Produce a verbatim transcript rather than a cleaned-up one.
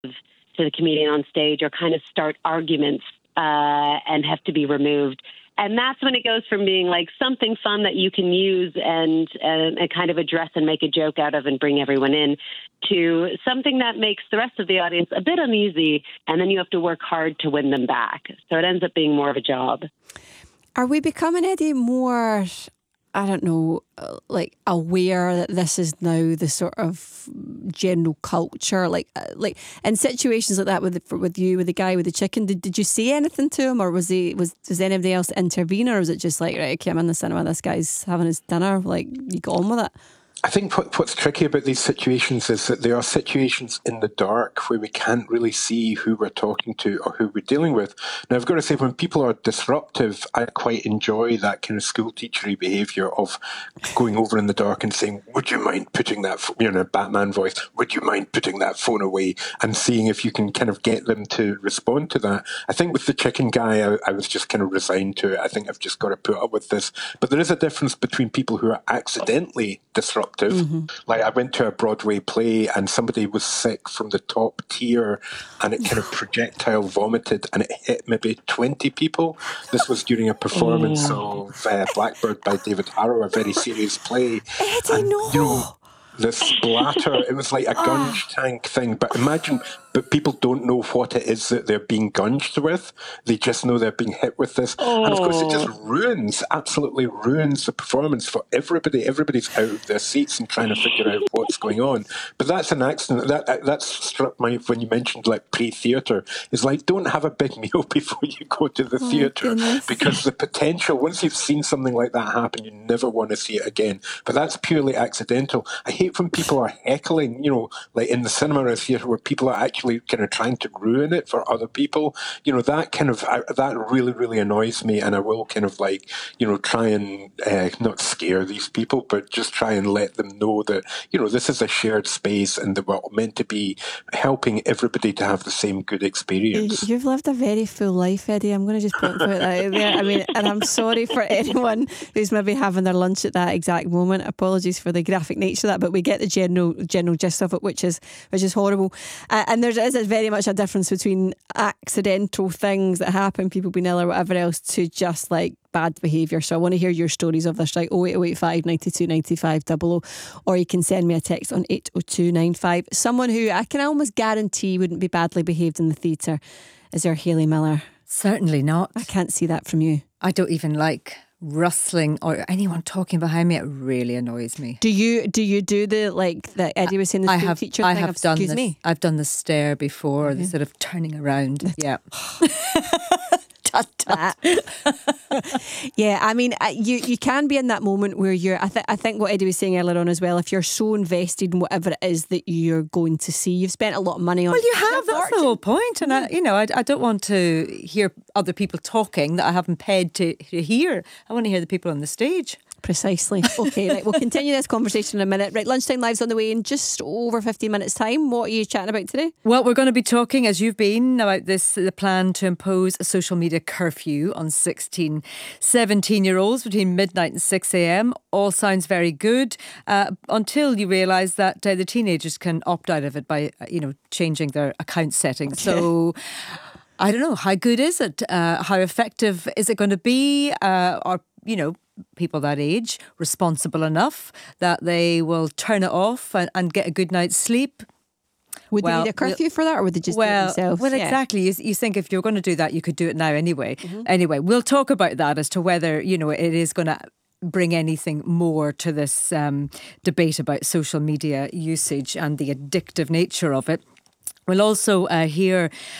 to the comedian on stage or kind of start arguments uh, and have to be removed. And that's when it goes from being like something fun that you can use and, and, and kind of address and make a joke out of and bring everyone in to something that makes the rest of the audience a bit uneasy. And then you have to work hard to win them back. So it ends up being more of a job. Are we becoming, Eddie, more, I don't know, like aware that this is now the sort of general culture? Like, like in situations like that with with you, with the guy with the chicken, did, did you say anything to him, or was he was does anybody else intervene, or was it just like, right, okay, I'm in the cinema, this guy's having his dinner, like you got on with it? I think what, what's tricky about these situations is that there are situations in the dark where we can't really see who we're talking to or who we're dealing with. Now, I've got to say, when people are disruptive, I quite enjoy that kind of school teachery behaviour of going over in the dark and saying, would you mind putting that, you know, Batman voice, would you mind putting that phone away, and seeing if you can kind of get them to respond to that. I think with the chicken guy, I, I was just kind of resigned to it. I think I've just got to put up with this. But there is a difference between people who are accidentally disruptive. Mm-hmm. Like I went to a Broadway play and somebody was sick from the top tier and it kind of projectile vomited and it hit maybe twenty people. This was during a performance oh. of uh, Blackbird by David Harrow, a very serious play. Eddie, and, no. You know, the splatter, it was like a gunge tank thing. But imagine, but people don't know what it is that they're being gunged with. They just know they're being hit with this. Oh. And of course, it just ruins, absolutely ruins the performance for everybody. Everybody's out of their seats and trying to figure out what's going on. But that's an accident. That That's struck me when you mentioned like pre-theatre. It's like, don't have a big meal before you go to the oh, theatre. Goodness. Because the potential, once you've seen something like that happen, you never want to see it again. But that's purely accidental. I hate when people are heckling, you know, like in the cinema or theatre where people are actually kind of trying to ruin it for other people. You know, that kind of, I, that really, really annoys me. And I will kind of like, you know, try and uh, not scare these people, but just try and let them know that, you know, this is a shared space and that we're meant to be helping everybody to have the same good experience. You've lived a very full life, Eddie. I'm going to just put that out there. I mean, and I'm sorry for anyone who's maybe having their lunch at that exact moment. Apologies for the graphic nature of that, but we get the general general gist of it, which is which is horrible. Uh, and there is very much a difference between accidental things that happen, people being ill or whatever else, to just like bad behaviour. So I want to hear your stories of this, right? oh eight oh eight five nine two nine five double oh, or you can send me a text on eight oh two nine five. Someone who I can almost guarantee wouldn't be badly behaved in the theatre is our Hayley Miller. Certainly not. I can't see that from you. I don't even like rustling or anyone talking behind me. It really annoys me. Do you do you do the, like that Eddie was saying, the I school have, teacher I thing? have of, done excuse this, me. I've done the stare before, Mm-hmm. the sort of turning around. Yeah. Tut, tut. Yeah, I mean, you you can be in that moment where you're, I, th- I think what Eddie was saying earlier on as well, if you're so invested in whatever it is that you're going to see, you've spent a lot of money on well it. you have, that's the whole point. And I, you know, I, I don't want to hear other people talking that I haven't paid to, to hear. I want to hear the people on the stage. Precisely. Okay, right, we'll continue this conversation in a minute. Right, Lunchtime Live's on the way in just over fifteen minutes time. What are you chatting about today? Well, we're going to be talking, as you've been, about this, the plan to impose a social media curfew on sixteen, seventeen year olds between midnight and six a.m. All sounds very good uh, until you realise that uh, the teenagers can opt out of it by, uh, you know, changing their account settings. Okay. So I don't know, how good is it? Uh, how effective is it going to be? Uh, are, you know, people that age responsible enough that they will turn it off and, and get a good night's sleep? Would well, they need a curfew for that, or would they just well, do it themselves? Well, yeah. exactly. You, you think if you're going to do that, you could do it now anyway. Mm-hmm. Anyway, we'll talk about that as to whether, you know, it is going to bring anything more to this um, debate about social media usage and the addictive nature of it. We'll also uh, hear